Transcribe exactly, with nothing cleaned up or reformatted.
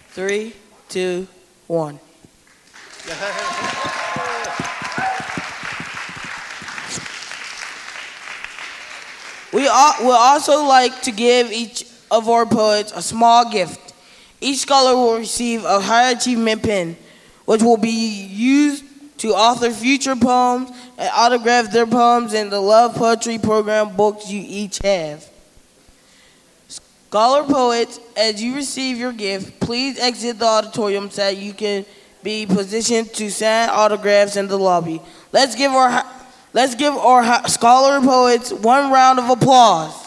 Three, two, one. We al- would also like to give each of our poets a small gift. Each scholar will receive a high achievement pin, which will be used to author future poems and autograph their poems in the Love Poetry Program books you each have. Scholar poets, as you receive your gift, please exit the auditorium so that you can be positioned to sign autographs in the lobby. Let's give our let's give our scholar poets one round of applause.